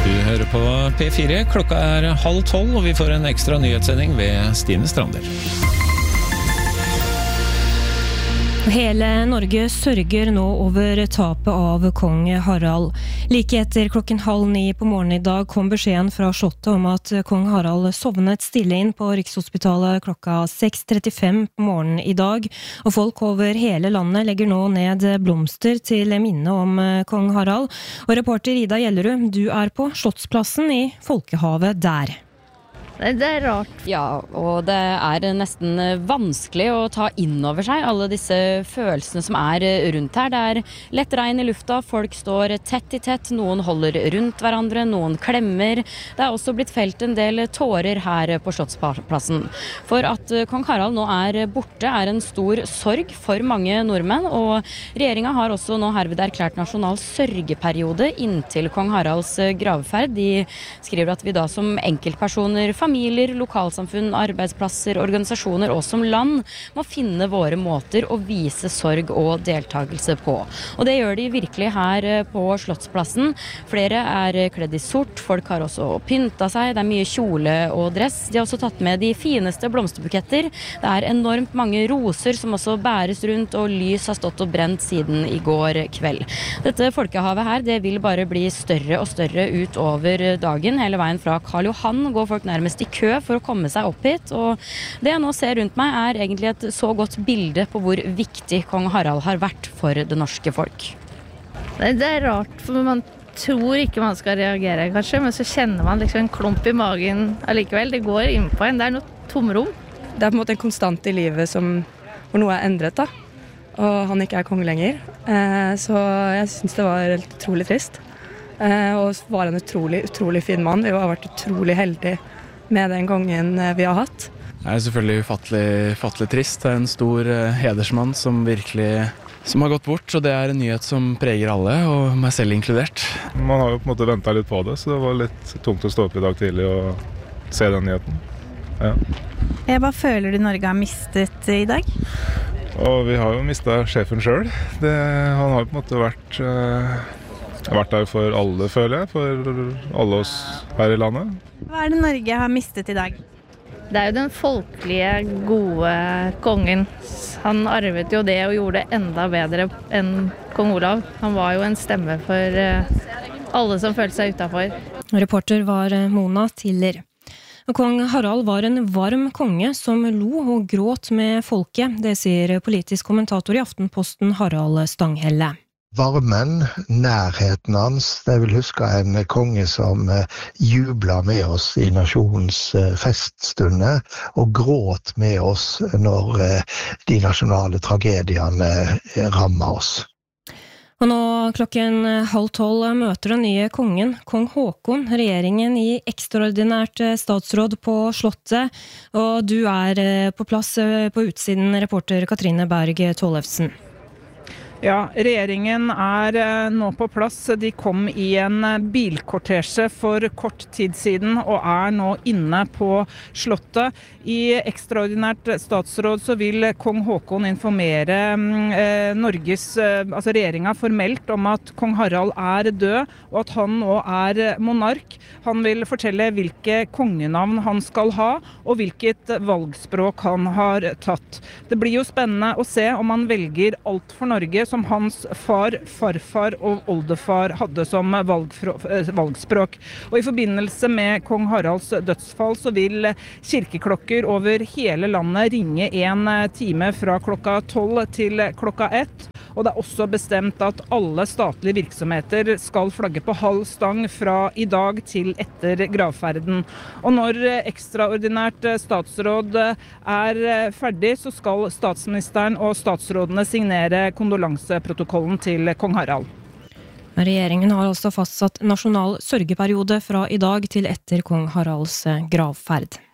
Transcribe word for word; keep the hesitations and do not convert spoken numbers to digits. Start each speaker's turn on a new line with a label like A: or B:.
A: Du hører på P fire, klokka er halv tolv, og vi får en ekstra nyhetssending ved Stine Strander.
B: Hele Norge sørger nå over tapet av kong Harald. Like etter klokken halv ni på morgenen i dag kom beskjeden fra Slottet om at kong Harald sovnet stille inn på Rikshospitalet klokka seks trettifem på morgenen i dag, og folk over hele landet legger nå ned blomster til minne om kong Harald. Og reporter Ida Gjellerud, du er på Slottsplassen i Folkehavet der.
C: Det er rart.
D: Ja, og det er nesten vanskelig å ta inn over seg alle disse følelsene som er rundt her. Det er lett regn i lufta, folk står tett i tett, noen holder rundt hverandre, noen klemmer. Det er også blitt felt en del tårer her på Slottsplassen. For at kong Harald nå er borte er en stor sorg for mange nordmenn, og regjeringen har også nå herved erklært nasjonal sørgeperiode inntil kong Haralds gravferd. De skriver at vi da som enkeltpersoner, familier, lokalsamfunn, arbeidsplasser, organisasjoner og som land må finne våre måter å vise sorg og deltagelse på. Og det gjør de virkelig her på Slottsplassen. Flere er kledd i sort, folk har også pynta seg, det er mye kjole og dress. De har også tatt med de fineste blomsterbuketter. Det er enormt mange roser som også bæres rundt, og lys har stått og brent siden i går kveld. Dette folkehavet her, det vil bare bli større og større utover dagen. Hele veien fra Karl Johan går folk nærmest i kø for å komme seg opp hit, og det jeg nå ser rundt meg er egentlig et så godt bilde på hvor viktig kong Harald har vært for det norske folk.
C: Det er rart, for man tror ikke man skal reagere kanskje, men så kjenner man liksom en klump i magen allikevel. Det går inn på en, det er noe tomrom.
E: Det er på en måte en konstant i livet som, hvor noe er endret da, og han ikke er konge lenger. Eh, så jeg synes det var helt utrolig trist. Eh, og var en utrolig, utrolig fin mann. Vi har vært utrolig heldige med den kongen vi har hatt.
F: Det er selvfølgelig ufattelig, ufattelig trist. Det er en stor hedersmann som virkelig som har gått bort, og det er en nyhet som preger alle, og meg selv inkludert.
G: Man har jo på en måte ventet litt på det, så det var litt tungt å stå opp i dag tidlig og se den nyheten. Ja.
H: Hva føler du Norge har mistet i dag?
G: Og vi har jo mistet sjefen selv. Det, han har jo på en måte vært, uh, vært der for alle, føler jeg, for alle oss her i landet.
H: Hva er det Norge har mistet i dag?
C: Det er jo den folkelige, gode kongen. Han arvet jo det og gjorde det enda bedre enn kong Olav. Han var jo en stemme for alle som følte seg utenfor.
B: Reporter var Mona Tiller. Kong Harald var en varm konge som lo og gråt med folket. Det sier politisk kommentator i Aftenposten Harald Stanghelle.
I: Varmen, nærheten hans, det vil huske en konge som jubla med oss i nasjonens feststunder og gråt med oss når de nasjonale tragediene rammer oss.
B: Og nå klokken halv tolv møter den nye kongen, kong Håkon, regjeringen i ekstraordinært statsråd på Slottet, og du er på plass på utsiden, reporter Katrine Berg Tollefsen.
J: Ja, regjeringen er nå på plass. De kom i en bilkortesje for kort tid siden og er nå inne på Slottet. I ekstraordinært statsråd så vil kong Håkon informere eh, Norges, eh, altså regjeringen formelt om at kong Harald er død og at han nå er monark. Han vil fortelle hvilke kongenavn han skal ha og hvilket valgspråk han har tatt. Det blir jo spennende å se om han velger Alt for Norge, som hans far, farfar og oldefar hadde som valgspråk. Og i forbindelse med kong Haralds dødsfall så vil kirkeklokker over hele landet ringe en time fra klokka tolv til klokka ett. Og det er også bestemt at alle statlige virksomheter skal flagge på halv stang fra i dag til etter gravferden. Og når ekstraordinært statsråd er ferdig, så skal statsministeren og statsrådene signere kondolanseprotokollen til kong Harald.
B: Regjeringen har altså fastsatt nasjonal sørgeperiode fra i dag til etter kong Haralds gravferd.